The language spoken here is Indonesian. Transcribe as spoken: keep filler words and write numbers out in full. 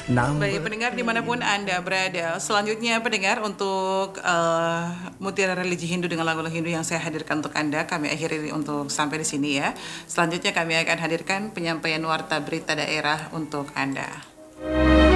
Baik pendengar dimanapun Anda berada. Selanjutnya pendengar untuk uh, Mutiara Religi Hindu dengan lagu-lagu Hindu yang saya hadirkan untuk Anda, kami akhiri untuk sampai di sini ya. Selanjutnya kami akan hadirkan penyampaian warta berita daerah untuk Anda.